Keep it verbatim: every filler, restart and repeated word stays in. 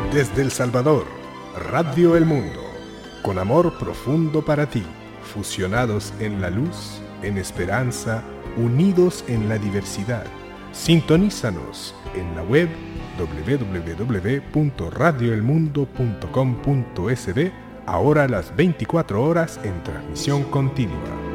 Desde El Salvador, Radio El Mundo, con amor profundo para ti, fusionados en la luz, en esperanza, unidos en la diversidad. Sintonízanos en la web doble u doble u doble u punto radio el mundo punto com punto es de, ahora a las veinticuatro horas en transmisión continua.